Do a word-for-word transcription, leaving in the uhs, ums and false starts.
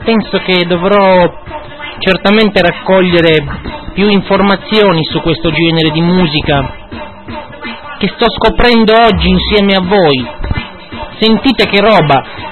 penso che dovrò certamente raccogliere più informazioni su questo genere di musica che sto scoprendo oggi insieme a voi. Sentite che roba!